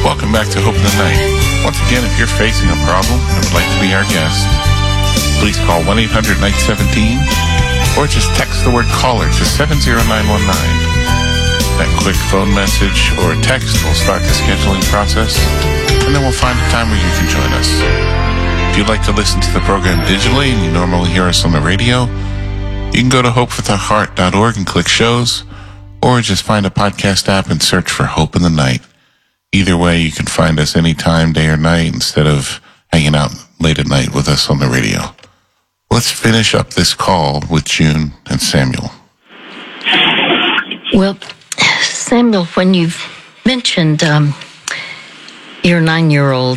Welcome back to Hope in the Night. Once again, if you're facing a problem and would like to be our guest, please call 1-800-NIGHT-17 or just text the word caller to 70919. That quick phone message or text will start the scheduling process, and then we'll find a time where you can join us. If you'd like to listen to the program digitally and you normally hear us on the radio, you can go to hopewithourheart.org and click shows, or just find a podcast app and search for Hope in the Night. Either way, you can find us anytime, day or night, instead of hanging out late at night with us on the radio. Let's finish up this call with June and Samuel. Well, Samuel, when you've mentioned your 9-year-old,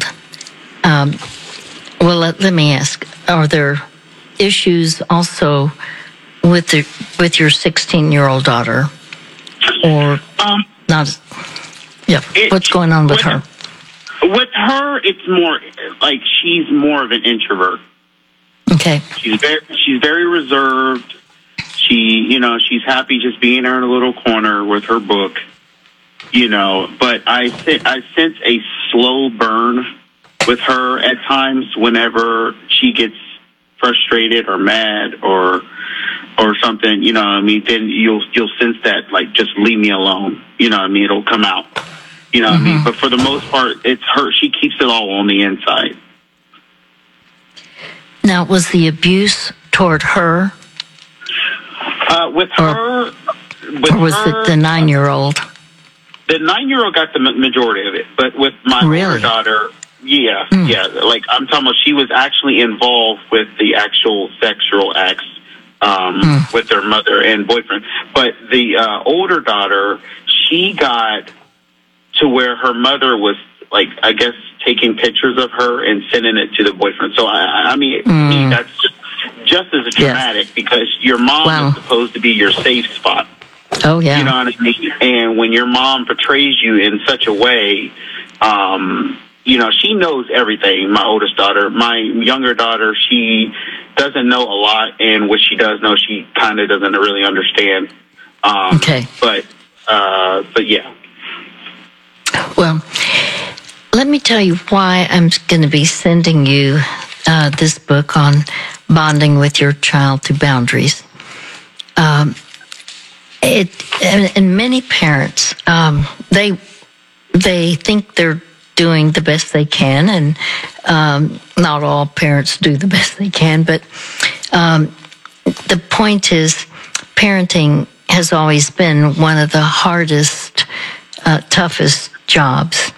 let me ask, are there issues also with your 16-year-old daughter? Or not? Yeah, what's going on with her? With her, it's more like she's more of an introvert. Okay. She's very reserved. She's happy just being there in a little corner with her book. But I sense a slow burn with her at times whenever she gets frustrated or mad or something. Then you'll sense that, like, just leave me alone. It'll come out. But for the most part, it's her. She keeps it all on the inside. Now, was the abuse toward her? With her, or was it the 9-year-old? The 9-year-old got the majority of it, but with my older daughter, yeah. Like, I'm talking about, she was actually involved with the actual sexual acts with their mother and boyfriend. But the older daughter, she got to where her mother was, like, I guess, taking pictures of her and sending it to the boyfriend. So, to me, that's just as dramatic because your mom is supposed to be your safe spot. Oh, yeah. You know what I mean? And when your mom portrays you in such a way, she knows everything, my oldest daughter. My younger daughter, she doesn't know a lot, and what she does know, she kind of doesn't really understand. Okay. But yeah. Well, let me tell you why I'm going to be sending you this book on bonding with your child through boundaries. And many parents, they think they're doing the best they can, and not all parents do the best they can, but the point is parenting has always been one of the hardest, toughest jobs.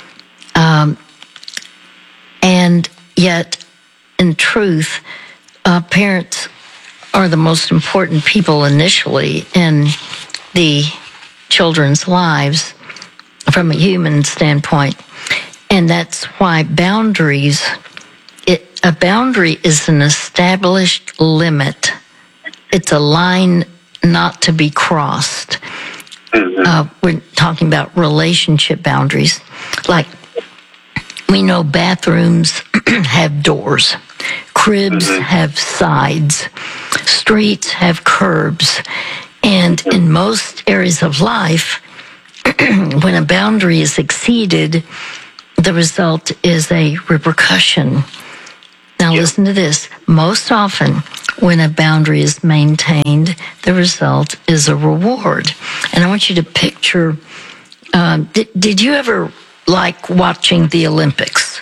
And yet, in truth, parents are the most important people initially in the children's lives from a human standpoint. And that's why boundaries, a boundary is an established limit. It's a line not to be crossed. We're talking about relationship boundaries. Like, we know bathrooms have doors. Cribs have sides. Streets have curbs. And in most areas of life, when a boundary is exceeded, the result is a repercussion. Now listen to this. Most often, when a boundary is maintained, the result is a reward. And I want you to picture, did you ever like watching the Olympics?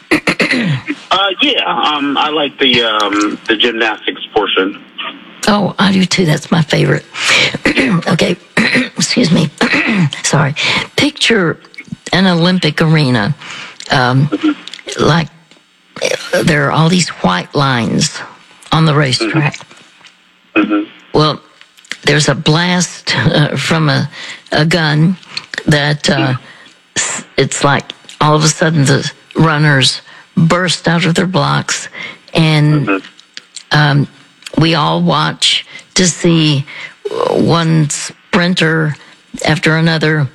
I like the gymnastics portion. Oh, I do too. That's my favorite. Okay, excuse me. Sorry. Picture an Olympic arena. Like there are all these white lines on the racetrack. Well, there's a blast from a gun that it's like all of a sudden the runners burst out of their blocks, and we all watch to see one sprinter after another,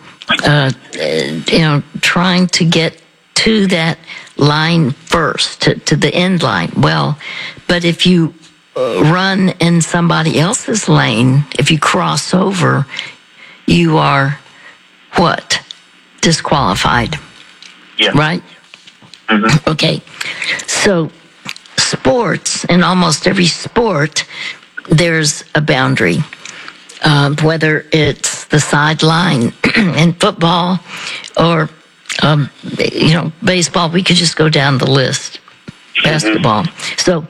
trying to get to that line first, to the end line. Well, but if you run in somebody else's lane, if you cross over, you are what? Disqualified. Yeah. Right? Mm-hmm. Okay. So sports, in almost every sport, there's a boundary. Whether it's the sideline in football or, baseball, we could just go down the list. Basketball. So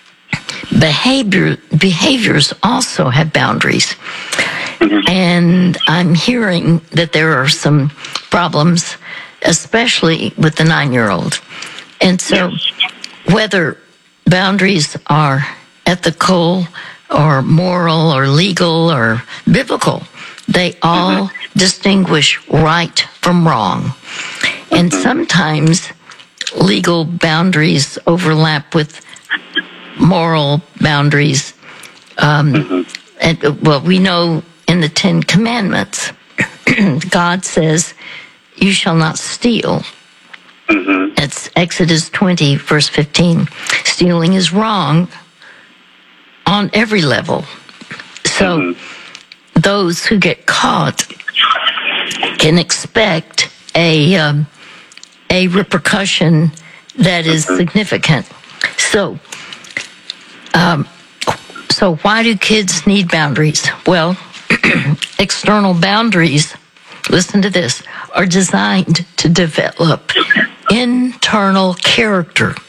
behaviors also have boundaries. And I'm hearing that there are some problems, especially with the 9-year-old. And so whether boundaries are ethical or moral or legal or biblical, they all distinguish right from wrong. And sometimes legal boundaries overlap with moral boundaries. We know in the 10 Commandments, God says, you shall not steal. It's Exodus 20, verse 15. Stealing is wrong on every level. So those who get caught can expect a repercussion that is significant. So why do kids need boundaries? Well, external boundaries, listen to this, are designed to develop internal character.